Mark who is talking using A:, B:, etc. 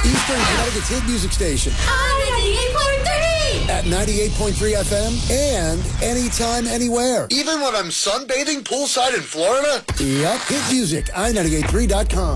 A: Eastern Connecticut's hit music station.
B: On 98.3!
A: At 98.3 FM and anytime, anywhere.
C: Even when I'm sunbathing poolside in Florida?
A: Yep. Hit music, i98.3.com.